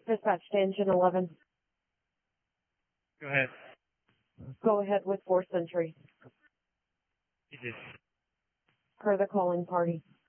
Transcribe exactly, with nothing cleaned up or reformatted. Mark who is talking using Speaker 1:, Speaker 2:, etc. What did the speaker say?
Speaker 1: Dispatch to engine eleven.
Speaker 2: Go ahead.
Speaker 1: Go ahead with four Century.
Speaker 2: Is this
Speaker 1: per the calling party.